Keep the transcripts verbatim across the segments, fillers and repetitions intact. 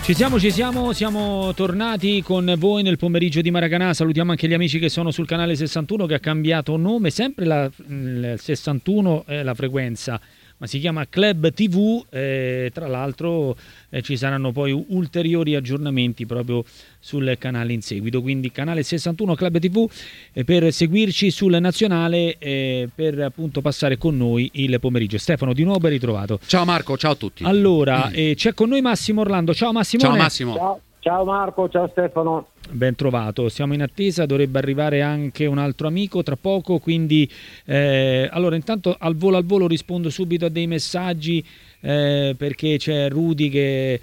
Ci siamo, ci siamo, siamo tornati con voi nel pomeriggio di Maracanã. Salutiamo anche gli amici che sono sul canale sessantuno, che ha cambiato nome, sempre la, il sessantuno è la frequenza, ma si chiama Club tivù, eh, tra l'altro eh, ci saranno poi ulteriori aggiornamenti proprio sul canale in seguito, quindi canale sessantuno Club tivù eh, per seguirci sul nazionale, eh, per appunto passare con noi il pomeriggio. Stefano, di nuovo ben ritrovato. Ciao Marco, ciao a tutti. Allora, eh, c'è con noi Massimo Orlando. Ciao Massimo. Ciao Massimo. Ciao, ciao Marco, ciao Stefano. Ben trovato, siamo in attesa, dovrebbe arrivare anche un altro amico tra poco, quindi eh, allora intanto al volo al volo rispondo subito a dei messaggi, eh, perché c'è Rudy che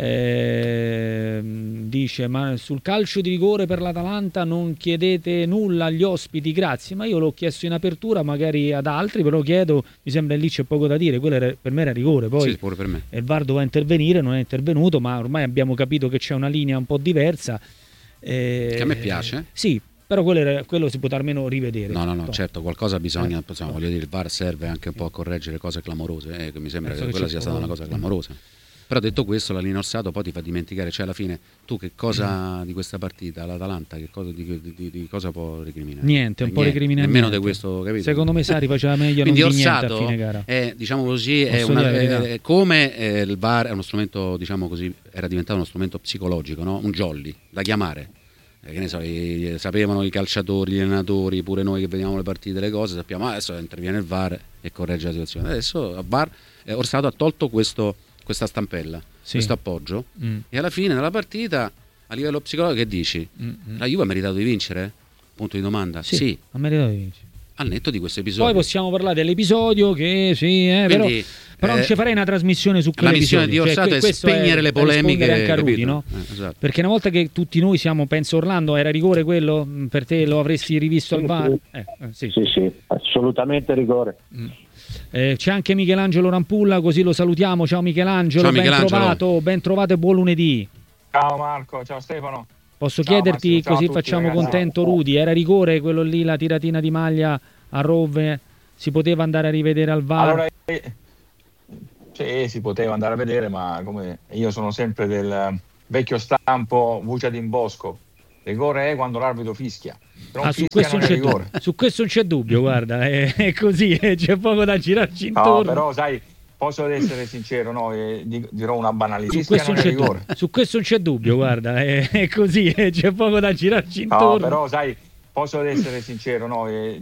eh, dice: ma sul calcio di rigore per l'Atalanta non chiedete nulla agli ospiti, grazie. Ma io l'ho chiesto in apertura, magari ad altri, però chiedo, mi sembra lì c'è poco da dire, quello era, per me era rigore, poi sì, pure per me. il V A R doveva intervenire, non è intervenuto, ma ormai abbiamo capito che c'è una linea un po' diversa. Eh, che a me piace. Sì, però quello, era, quello si potrà almeno rivedere. No, no, no, no. certo, qualcosa bisogna, Eh, insomma, no. voglio dire, il V A R serve anche un po' a correggere cose clamorose, eh, che mi sembra Penso che che quella c'è sia stata una cosa poco. clamorosa. Però detto questo, la linea Orsato poi ti fa dimenticare, cioè alla fine tu che cosa di questa partita, l'Atalanta, che cosa, di, di, di cosa può recriminare? Niente, un Eh, po' niente, recriminare. nemmeno niente. di questo, capito? Secondo me Sarri faceva meglio Quindi non di niente Orsato a fine gara. è, diciamo così, è Posso una, dire la verità? è, come eh, il V A R è uno strumento, diciamo così, era diventato uno strumento psicologico, no? Un jolly da chiamare. Eh, che ne so, i, sapevano i calciatori, gli allenatori, pure noi che vediamo le partite, le cose, sappiamo, ah, adesso interviene il V A R e corregge la situazione. Adesso il V A R, eh, Orsato ha tolto questo, questa stampella, Sì. questo appoggio, Mm. e alla fine della partita, a livello psicologico, che dici? Mm-mm. La Juve ha meritato di vincere? Punto di domanda. Sì, Sì, ha meritato di vincere. al netto di questo episodio. Poi possiamo parlare dell'episodio che sì, eh, però, Quindi, però non eh, ci farei una trasmissione su la missione quell'episodio. di Orsato Cioè, è questo spegnere le per rispondere polemiche, anche a Rudy, capito? no? Eh, esatto. Perché una volta che tutti noi siamo, penso Orlando, era rigore quello? Per te lo avresti rivisto al V A R? Eh, eh, sì. Sì, sì, assolutamente rigore. Eh, c'è anche Michelangelo Rampulla, così lo salutiamo. Ciao Michelangelo, Ciao, ben Michelangelo. trovato, ben trovato e buon lunedì. Ciao Marco, ciao Stefano. Posso Ciao, chiederti, Massimo, ciao così a tutti, facciamo ragazzi. contento Rudy, era rigore quello lì, la tiratina di maglia a Rove? Si poteva andare a rivedere al V A R? Allora, eh, sì, si poteva andare a vedere, ma come io sono sempre del vecchio stampo Vucadin Bosco. Rigore è quando l'arbitro fischia. Però Ah, su, fischia questo non non è c'è rigore. dubbio. Su questo non c'è dubbio, guarda, è, è così, eh, c'è poco da girarci intorno. No, però sai, posso essere sincero, no? E di- dirò una banalità. Su Fischia questo, non non è c'è rigore. dubbio. Su questo non c'è dubbio, guarda, è, è così, eh, c'è poco da girarci intorno. No, però sai, posso essere sincero, no? E